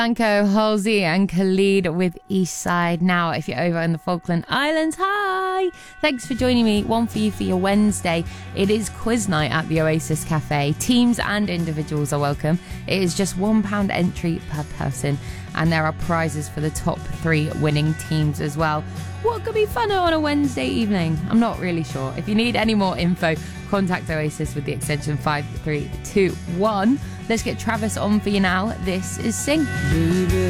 Blanco, Halsey and Khalid with Eastside. Now, if you're over in the Falkland Islands, hi! Thanks for joining me. One for you for your Wednesday. It is quiz night at the Oasis Cafe. Teams and individuals are welcome. It is just £1 entry per person, and there are prizes for the top 3 winning teams as well. What could be funner on a Wednesday evening? I'm not really sure. If you need any more info, contact Oasis with the extension 5321. Let's get Travis on for you now. This is Sing.